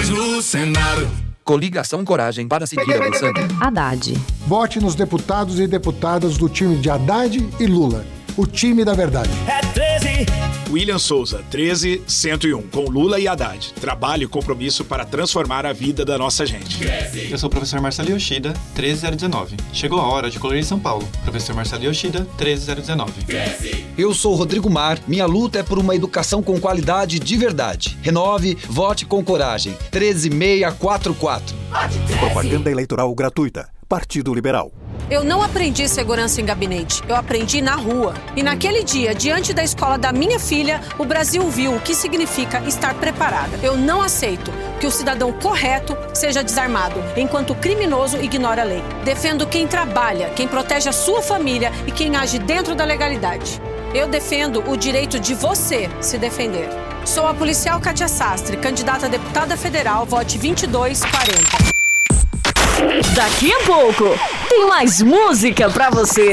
no Senado. Coligação Coragem para seguir avançando. Haddad. Vote nos deputados e deputadas do time de Haddad e Lula. O time da verdade. É 13. William Souza, 13101, com Lula e Haddad. Trabalho e compromisso para transformar a vida da nossa gente. Eu sou o professor Marcelo Yoshida, 13019. Chegou a hora de colorir São Paulo. Professor Marcelo Yoshida, 13019. Eu sou o Rodrigo Mar. Minha luta é por uma educação com qualidade de verdade. Renove, vote com coragem. 13644. Propaganda eleitoral gratuita. Partido Liberal. Eu não aprendi segurança em gabinete, eu aprendi na rua. E naquele dia, diante da escola da minha filha, o Brasil viu o que significa estar preparada. Eu não aceito que o cidadão correto seja desarmado, enquanto o criminoso ignora a lei. Defendo quem trabalha, quem protege a sua família e quem age dentro da legalidade. Eu defendo o direito de você se defender. Sou a policial Kátia Sastre, candidata a deputada federal, vote 2240. Daqui a pouco tem mais música pra você.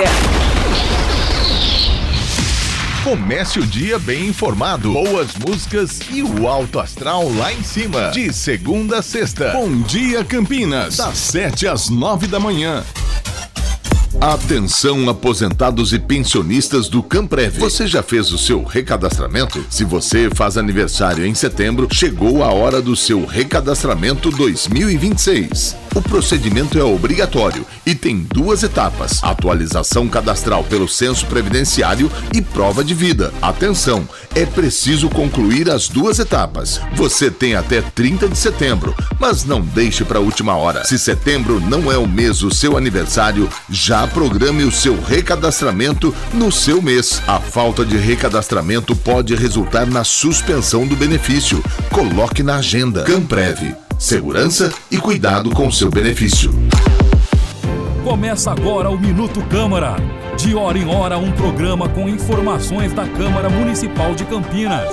Comece o dia bem informado, boas músicas e o alto astral lá em cima. De segunda a sexta. Bom Dia Campinas, das 7 às 9 da manhã. Atenção, aposentados e pensionistas do Camprev. Você já fez o seu recadastramento? Se você faz aniversário em setembro, chegou a hora do seu recadastramento 2026. O procedimento é obrigatório e tem 2 etapas: atualização cadastral pelo censo previdenciário e prova de vida. Atenção, é preciso concluir as 2 etapas. Você tem até 30 de setembro, mas não deixe para a última hora. Se setembro não é o mês do seu aniversário, já programe o seu recadastramento no seu mês. A falta de recadastramento pode resultar na suspensão do benefício. Coloque na agenda. Camprev. Segurança e cuidado com seu benefício. Começa agora o Minuto Câmara. De hora em hora, um programa com informações da Câmara Municipal de Campinas.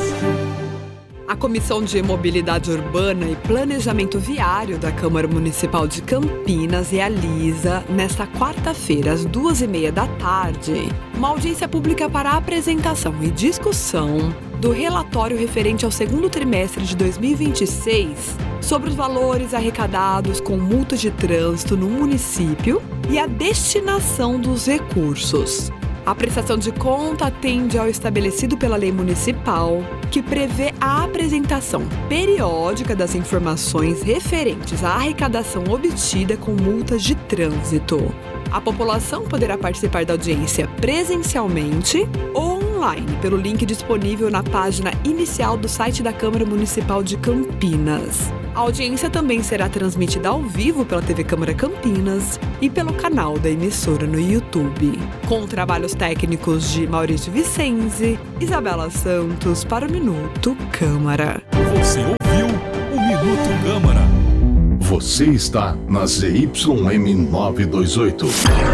A Comissão de Mobilidade Urbana e Planejamento Viário da Câmara Municipal de Campinas realiza, nesta quarta-feira, às 2h30 da tarde, uma audiência pública para a apresentação e discussão do relatório referente ao segundo trimestre de 2026 sobre os valores arrecadados com multas de trânsito no município e a destinação dos recursos. A prestação de conta atende ao estabelecido pela lei municipal, que prevê a apresentação periódica das informações referentes à arrecadação obtida com multas de trânsito. A população poderá participar da audiência presencialmente ou online pelo link disponível na página inicial do site da Câmara Municipal de Campinas. A audiência também será transmitida ao vivo pela TV Câmara Campinas e pelo canal da emissora no YouTube, com trabalhos técnicos de Maurício Vicenzi, Isabela Santos para o Minuto Câmara. Você ouviu o Minuto Câmara. Você está na ZYM 928.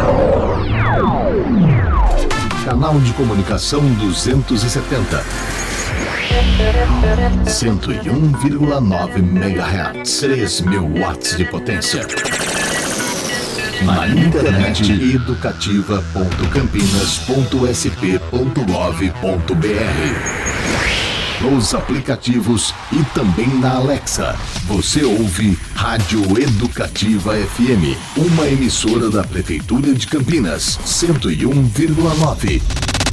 Canal de comunicação 270. 101,9 MHz. 3.000 watts de potência. Na internet educativa.campinas.sp.gov.br. Nos aplicativos e também na Alexa. Você ouve Rádio Educativa FM, uma emissora da Prefeitura de Campinas, 101,9.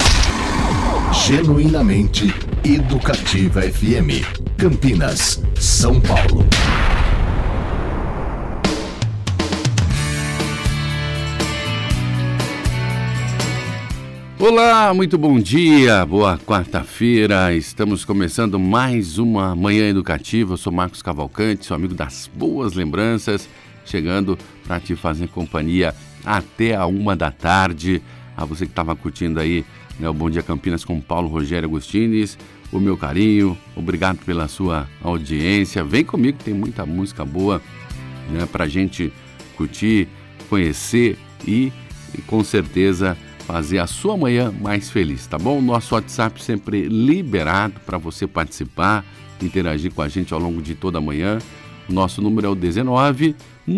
Genuinamente Educativa FM, Campinas, São Paulo. Olá, muito bom dia, boa quarta-feira, estamos começando mais uma manhã educativa. Eu sou Marcos Cavalcante, seu amigo das boas lembranças, chegando para te fazer companhia até a 1 da tarde. A você que estava curtindo aí, né, o Bom Dia Campinas com Paulo Rogério Agostines, o meu carinho, obrigado pela sua audiência. Vem comigo, tem muita música boa, né, para gente curtir, conhecer e com certeza fazer a sua manhã mais feliz, tá bom? Nosso WhatsApp sempre liberado para você participar, interagir com a gente ao longo de toda a manhã. O nosso número é o 19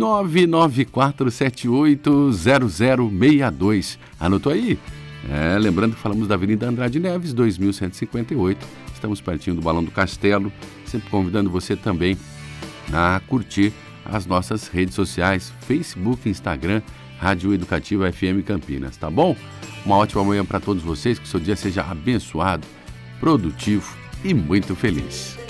994780062. Anotou aí? Lembrando que falamos da Avenida Andrade Neves, 2158. Estamos pertinho do Balão do Castelo, sempre convidando você também a curtir as nossas redes sociais, Facebook, Instagram, Rádio Educativa FM Campinas, tá bom? Uma ótima manhã para todos vocês, que o seu dia seja abençoado, produtivo e muito feliz.